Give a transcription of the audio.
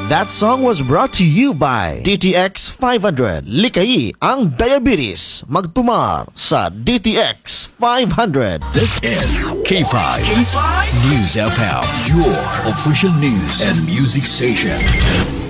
That song was brought to you by DTX 500. Likai ang diabetes. Magtumar sa DTX 500. This is K5 News FM, your official news and music station.